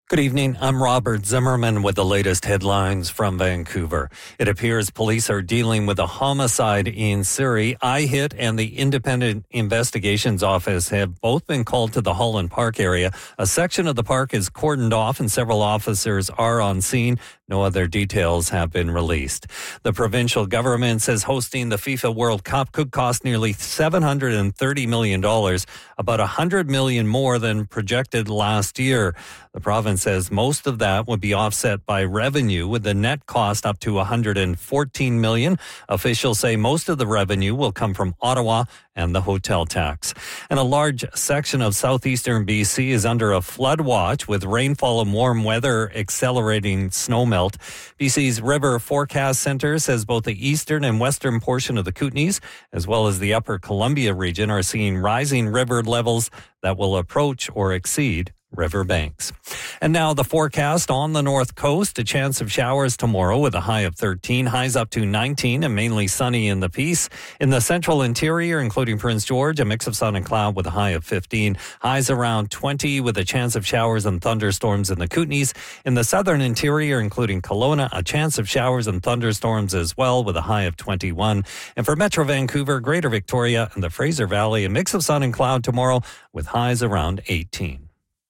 Good evening. I'm Robert Zimmerman with the latest headlines from Vancouver. It appears police are dealing with a homicide in Surrey. IHIT and the Independent Investigations Office have both been called to the Holland Park area. A section of the park is cordoned off and several officers are on scene. No other details have been released. The provincial government says hosting the FIFA World Cup could cost nearly $730 million, about $100 million more than projected last year. The province says most of that would be offset by revenue, with the net cost up to $114 million. Officials say most of the revenue will come from Ottawa and the hotel tax. And a large section of southeastern BC is under a flood watch, with rainfall and warm weather accelerating snowmelt. BC's River Forecast Centre says both the eastern and western portion of the Kootenays, as well as the upper Columbia region, are seeing rising river levels that will approach or exceed river banks. And now the forecast on the north coast. A chance of showers tomorrow with a high of 13, highs up to 19 and mainly sunny in the Peace. In the central interior, including Prince George, a mix of sun and cloud with a high of 15, highs around 20 with a chance of showers and thunderstorms in the Kootenays. In the southern interior, including Kelowna, a chance of showers and thunderstorms as well with a high of 21. And for Metro Vancouver, Greater Victoria and the Fraser Valley, a mix of sun and cloud tomorrow with highs around 18.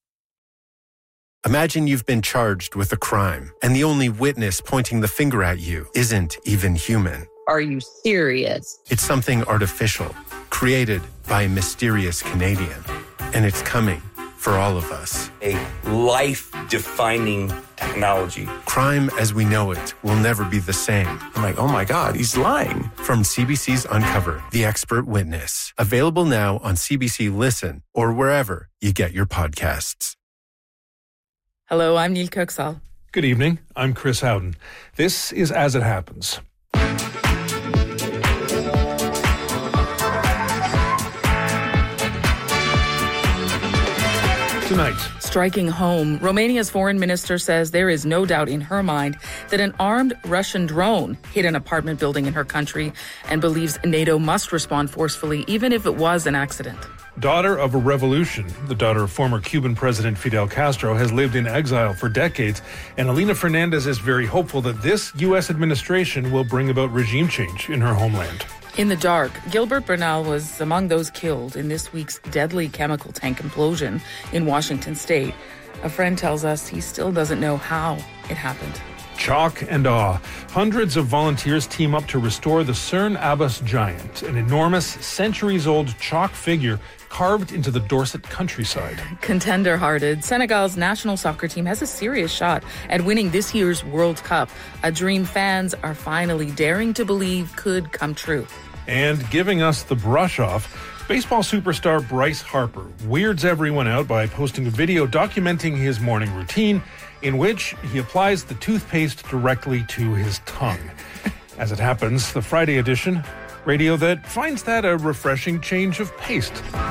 Imagine you've been charged with a crime, and the only witness pointing the finger at you isn't even human. Are you serious? It's something artificial, created by a mysterious Canadian. And it's coming for all of us. A life-defining technology. Crime as we know it will never be the same. I'm like, oh my God, he's lying. From CBC's Uncover, The Expert Witness. Available now on CBC Listen or wherever you get your podcasts. Hello, I'm Neil Kirksall. Good evening. I'm Chris Howden. This is As It Happens. Tonight. Striking home, Romania's foreign minister says there is no doubt in her mind that an armed Russian drone hit an apartment building in her country and believes NATO must respond forcefully, even if it was an accident. Daughter of a revolution, the daughter of former Cuban President Fidel Castro, has lived in exile for decades, and Elena Fernandez is very hopeful that this U.S. administration will bring about regime change in her homeland. In the dark, Gilbert Bernal was among those killed in this week's deadly chemical tank implosion in Washington state. A friend tells us he still doesn't know how it happened. Chalk and awe. Hundreds of volunteers team up to restore the Cerne Abbas giant, an enormous, centuries-old chalk figure carved into the Dorset countryside. Contender-hearted, Senegal's national soccer team has a serious shot at winning this year's World Cup, a dream fans are finally daring to believe could come true. And giving us the brush-off, baseball superstar Bryce Harper weirds everyone out by posting a video documenting his morning routine in which he applies the toothpaste directly to his tongue. As it happens, the Friday edition, radio that finds that a refreshing change of pace.